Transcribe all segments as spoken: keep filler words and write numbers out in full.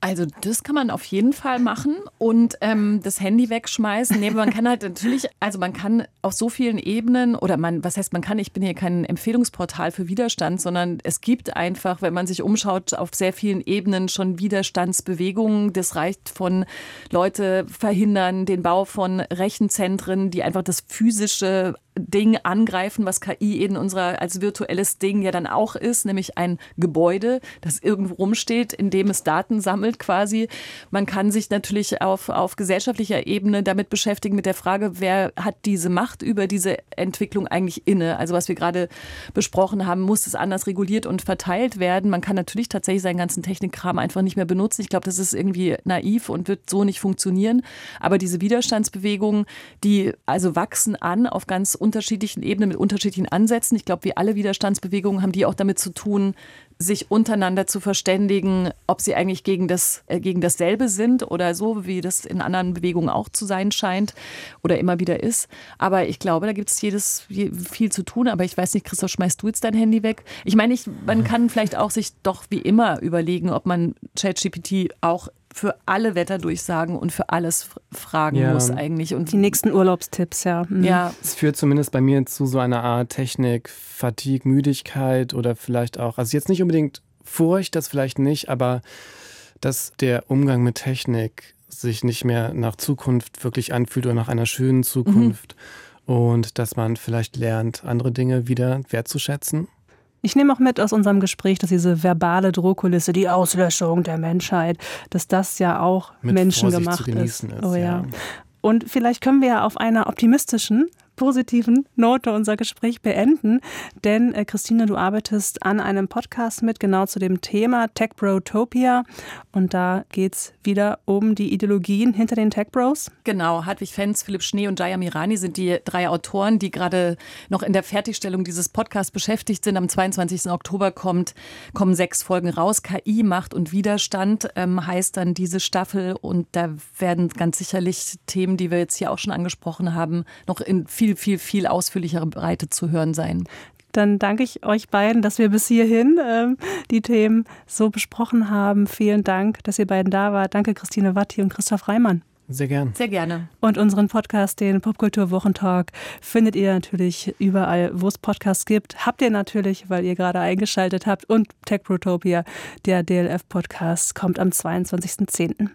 Also das kann man auf jeden Fall machen und ähm, das Handy wegschmeißen. Nee, man kann halt natürlich, also man kann auf so vielen Ebenen oder man, was heißt man kann, ich bin hier kein Empfehlungsportal für Widerstand, sondern es gibt einfach, wenn man sich umschaut, auf sehr vielen Ebenen schon Widerstandsbewegungen. Das reicht von Leute verhindern den Bau von Rechenzentren, die einfach das physische Ding angreifen, was K I in unserer als virtuelles Ding ja dann auch ist, nämlich ein Gebäude, das irgendwo rumsteht, in dem es Daten sammelt quasi. Man kann sich natürlich auf, auf gesellschaftlicher Ebene damit beschäftigen mit der Frage, wer hat diese Macht über diese Entwicklung eigentlich inne? Also was wir gerade besprochen haben, muss es anders reguliert und verteilt werden? Man kann natürlich tatsächlich seinen ganzen Technikkram einfach nicht mehr benutzen. Ich glaube, das ist irgendwie naiv und wird so nicht funktionieren. Aber diese Widerstandsbewegungen, die also wachsen an auf ganz unterschiedlichen Ebenen mit unterschiedlichen Ansätzen. Ich glaube, wie alle Widerstandsbewegungen haben die auch damit zu tun, sich untereinander zu verständigen, ob sie eigentlich gegen das, äh, gegen dasselbe sind oder so, wie das in anderen Bewegungen auch zu sein scheint oder immer wieder ist. Aber ich glaube, da gibt es jedes viel zu tun. Aber ich weiß nicht, Christoph, schmeißt du jetzt dein Handy weg? Ich meine, ich, man kann vielleicht auch sich doch wie immer überlegen, ob man ChatGPT auch für alle Wetterdurchsagen und für alles fragen ja. muss eigentlich. Und die nächsten Urlaubstipps, ja. Mhm. ja. Es führt zumindest bei mir zu so einer Art Technik, Fatigue, Müdigkeit oder vielleicht auch, also jetzt nicht unbedingt Furcht, das vielleicht nicht, aber dass der Umgang mit Technik sich nicht mehr nach Zukunft wirklich anfühlt oder nach einer schönen Zukunft mhm. und dass man vielleicht lernt, andere Dinge wieder wertzuschätzen. Ich nehme auch mit aus unserem Gespräch, dass diese verbale Drohkulisse, die Auslöschung der Menschheit, dass das ja auch mit menschengemacht Vorsicht zu genießen ist. Oh, ja. ja. Und vielleicht können wir ja auf einer optimistischen, positiven Note unser Gespräch beenden. Denn, äh, Christine, du arbeitest an einem Podcast mit, genau zu dem Thema Tech-Brotopia. Und da geht es wieder um die Ideologien hinter den Tech-Bros. Genau, Hartwig Fenz, Philipp Schnee und Jaya Mirani sind die drei Autoren, die gerade noch in der Fertigstellung dieses Podcasts beschäftigt sind. Am zweiundzwanzigsten Oktober kommt, kommen sechs Folgen raus. K I, Macht und Widerstand ähm, heißt dann diese Staffel. Und da werden ganz sicherlich Themen, die wir jetzt hier auch schon angesprochen haben, noch in viel, viel, viel ausführlichere Breite zu hören sein. Dann danke ich euch beiden, dass wir bis hierhin ähm, die Themen so besprochen haben. Vielen Dank, dass ihr beiden da wart. Danke, Christine Watti und Christoph Reimann. Sehr gern. Sehr gerne. Und unseren Podcast, den Popkultur-Wochentalk, findet ihr natürlich überall, wo es Podcasts gibt. Habt ihr natürlich, weil ihr gerade eingeschaltet habt. Und Tech-Brotopia, der D L F-Podcast, kommt am zweiundzwanzigsten zehnten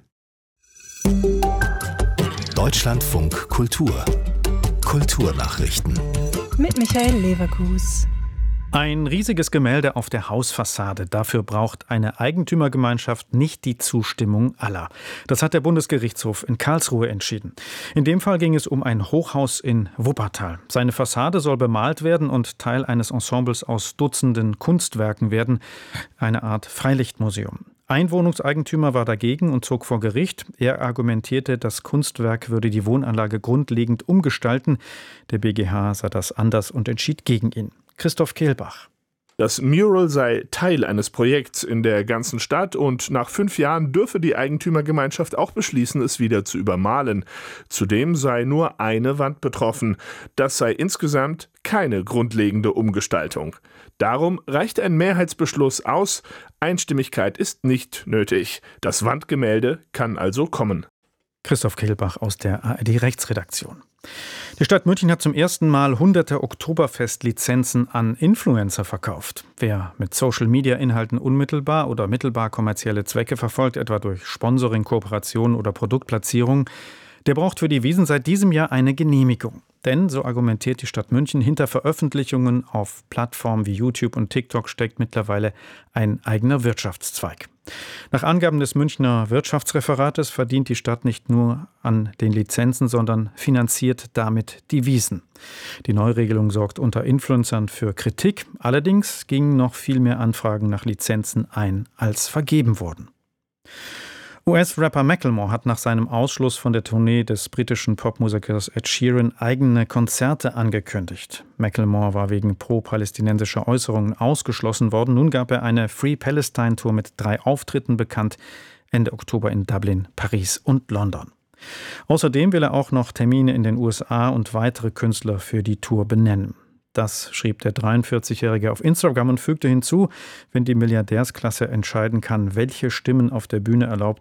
Deutschlandfunk Kultur. Kulturnachrichten. Mit Michael Leverkus. Ein riesiges Gemälde auf der Hausfassade. Dafür braucht eine Eigentümergemeinschaft nicht die Zustimmung aller. Das hat der Bundesgerichtshof in Karlsruhe entschieden. In dem Fall ging es um ein Hochhaus in Wuppertal. Seine Fassade soll bemalt werden und Teil eines Ensembles aus Dutzenden Kunstwerken werden. Eine Art Freilichtmuseum. Ein Wohnungseigentümer war dagegen und zog vor Gericht. Er argumentierte, das Kunstwerk würde die Wohnanlage grundlegend umgestalten. Der B G H sah das anders und entschied gegen ihn. Christoph Kehlbach. Das Mural sei Teil eines Projekts in der ganzen Stadt und nach fünf Jahren dürfe die Eigentümergemeinschaft auch beschließen, es wieder zu übermalen. Zudem sei nur eine Wand betroffen. Das sei insgesamt keine grundlegende Umgestaltung. Darum reicht ein Mehrheitsbeschluss aus. Einstimmigkeit ist nicht nötig. Das Wandgemälde kann also kommen. Christoph Kehlbach aus der A R D-Rechtsredaktion. Die Stadt München hat zum ersten Mal hunderte Oktoberfest-Lizenzen an Influencer verkauft. Wer mit Social-Media-Inhalten unmittelbar oder mittelbar kommerzielle Zwecke verfolgt, etwa durch Sponsoring, Kooperation oder Produktplatzierung, der braucht für die Wiesn seit diesem Jahr eine Genehmigung. Denn, so argumentiert die Stadt München, hinter Veröffentlichungen auf Plattformen wie YouTube und TikTok steckt mittlerweile ein eigener Wirtschaftszweig. Nach Angaben des Münchner Wirtschaftsreferates verdient die Stadt nicht nur an den Lizenzen, sondern finanziert damit die Wiesn. Die Neuregelung sorgt unter Influencern für Kritik. Allerdings gingen noch viel mehr Anfragen nach Lizenzen ein, als vergeben wurden. U S-Rapper Macklemore hat nach seinem Ausschluss von der Tournee des britischen Popmusikers Ed Sheeran eigene Konzerte angekündigt. Macklemore war wegen pro-palästinensischer Äußerungen ausgeschlossen worden. Nun gab er eine Free Palestine Tour mit drei Auftritten bekannt, Ende Oktober in Dublin, Paris und London. Außerdem will er auch noch Termine in den U S A und weitere Künstler für die Tour benennen. Das schrieb der dreiundvierzigjährige auf Instagram und fügte hinzu, wenn die Milliardärsklasse entscheiden kann, welche Stimmen auf der Bühne erlaubt